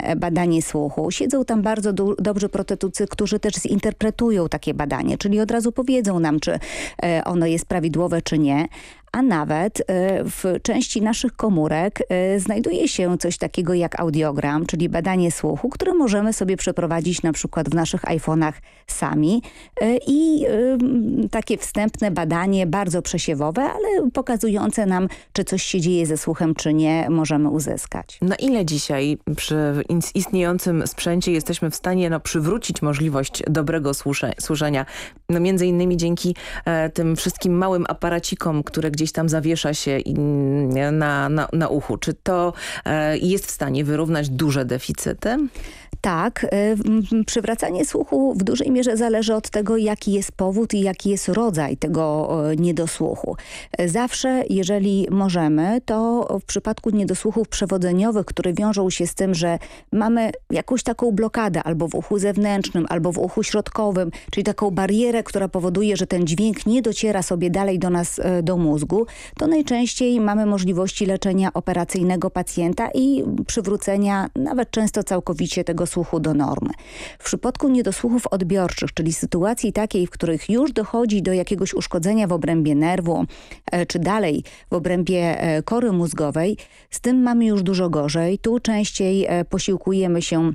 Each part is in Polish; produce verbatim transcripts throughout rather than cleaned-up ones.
zwane badanie słuchu. Siedzą tam bardzo du- dobrzy protetycy, którzy też zinterpretują takie badanie, czyli od razu powiedzą nam, czy ono jest prawidłowe, czy nie. A nawet w części naszych komórek znajduje się coś takiego jak audiogram, czyli badanie słuchu, które możemy sobie przeprowadzić na przykład w naszych iPhone'ach sami. I takie wstępne badanie, bardzo przesiewowe, ale pokazujące nam, czy coś się dzieje ze słuchem, czy nie, możemy uzyskać. Na ile dzisiaj przy istniejącym sprzęcie jesteśmy w stanie no, przywrócić możliwość dobrego słysze- słyszenia? No, między innymi dzięki e, tym wszystkim małym aparacikom, które gdzieś tam zawiesza się na, na, na uchu. Czy to e, jest w stanie wyrównać duże deficyty? Tak. Y, przywracanie słuchu w dużej mierze zależy od tego, jaki jest powód i jaki jest rodzaj tego y, niedosłuchu. Zawsze, jeżeli możemy, to w przypadku niedosłuchów przewodzeniowych, które wiążą się z tym, że mamy jakąś taką blokadę albo w uchu zewnętrznym, albo w uchu środkowym, czyli taką barierę, która powoduje, że ten dźwięk nie dociera sobie dalej do nas, y, do mózgu, to najczęściej mamy możliwości leczenia operacyjnego pacjenta i przywrócenia nawet często całkowicie tego słuchu do normy. W przypadku niedosłuchów odbiorczych, czyli sytuacji takiej, w których już dochodzi do jakiegoś uszkodzenia w obrębie nerwu, e, czy dalej w obrębie e, kory mózgowej, z tym mamy już dużo gorzej. Tu częściej e, posiłkujemy się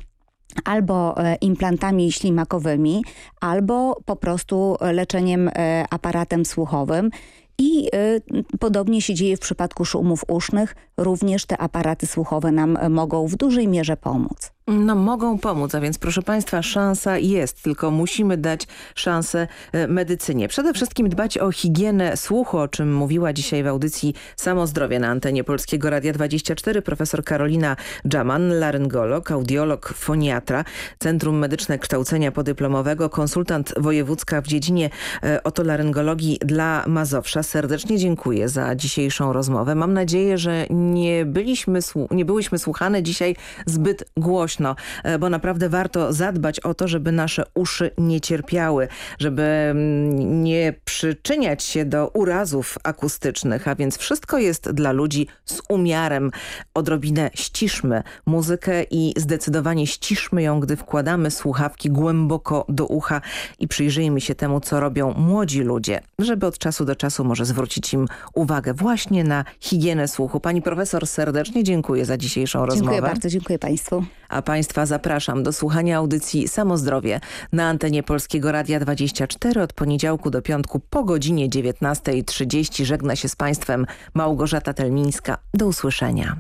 albo implantami ślimakowymi, albo po prostu leczeniem e, aparatem słuchowym. I y, podobnie się dzieje w przypadku szumów usznych. Również te aparaty słuchowe nam mogą w dużej mierze pomóc. No mogą pomóc, a więc proszę Państwa, szansa jest, tylko musimy dać szansę medycynie. Przede wszystkim dbać o higienę słuchu, o czym mówiła dzisiaj w audycji Samozdrowie na antenie Polskiego Radia dwadzieścia cztery profesor Karolina Dżaman, laryngolog, audiolog, foniatra, Centrum Medyczne Kształcenia Podyplomowego, konsultant wojewódzka w dziedzinie otolaryngologii dla Mazowsza. Serdecznie dziękuję za dzisiejszą rozmowę. Mam nadzieję, że nie byliśmy, nie byłyśmy słuchane dzisiaj zbyt głośno. No, bo naprawdę warto zadbać o to, żeby nasze uszy nie cierpiały, żeby nie przyczyniać się do urazów akustycznych, a więc wszystko jest dla ludzi z umiarem. Odrobinę ściszmy muzykę i zdecydowanie ściszmy ją, gdy wkładamy słuchawki głęboko do ucha i przyjrzyjmy się temu, co robią młodzi ludzie, żeby od czasu do czasu może zwrócić im uwagę właśnie na higienę słuchu. Pani profesor, serdecznie dziękuję za dzisiejszą rozmowę. Dziękuję bardzo, dziękuję Państwu. A Państwa zapraszam do słuchania audycji Samozdrowie na antenie Polskiego Radia dwadzieścia cztery od poniedziałku do piątku po godzinie dziewiętnastej trzydzieści. Żegna się z Państwem Małgorzata Telmińska. Do usłyszenia.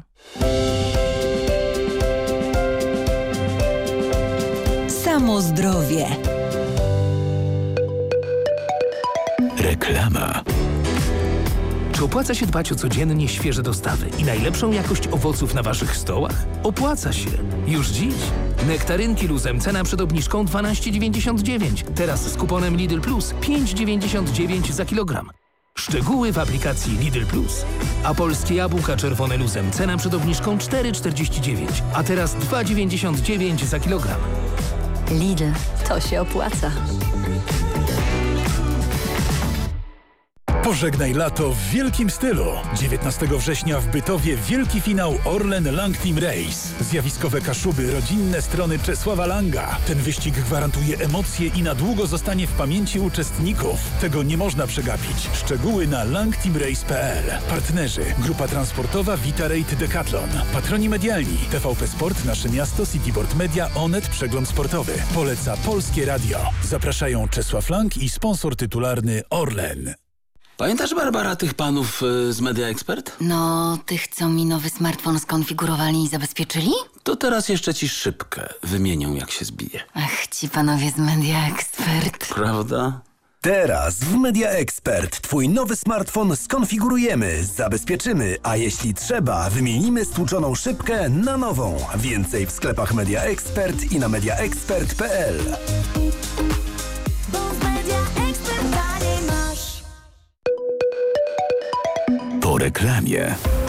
Samozdrowie. Reklama. Czy opłaca się dbać o codziennie świeże dostawy i najlepszą jakość owoców na Waszych stołach? Opłaca się. Już dziś. Nektarynki luzem cena przed obniżką dwanaście dziewięćdziesiąt dziewięć. Teraz z kuponem Lidl Plus pięć dziewięćdziesiąt dziewięć za kilogram. Szczegóły w aplikacji Lidl Plus. A polskie jabłka czerwone luzem cena przed obniżką cztery czterdzieści dziewięć, a teraz dwa dziewięćdziesiąt dziewięć za kilogram. Lidl, to się opłaca. Pożegnaj lato w wielkim stylu. dziewiętnastego września w Bytowie wielki finał Orlen Lang Team Race. Zjawiskowe Kaszuby, rodzinne strony Czesława Langa. Ten wyścig gwarantuje emocje i na długo zostanie w pamięci uczestników. Tego nie można przegapić. Szczegóły na lang team race kropka p l. Partnerzy: Grupa Transportowa Vitarate Decathlon. Patroni medialni: T V P Sport, Nasze Miasto, Cityboard Media, Onet, Przegląd Sportowy. Poleca Polskie Radio. Zapraszają Czesław Lang i sponsor tytularny Orlen. Pamiętasz, Barbara, tych panów y, z Media Expert? No, tych, co mi nowy smartfon skonfigurowali i zabezpieczyli? To teraz jeszcze ci szybkę wymienią, jak się zbije. Ach, ci panowie z Media Expert. Prawda? Teraz w Media Expert twój nowy smartfon skonfigurujemy, zabezpieczymy, a jeśli trzeba, wymienimy stłuczoną szybkę na nową. Więcej w sklepach Media Expert i na media expert kropka p l. Po reklamie.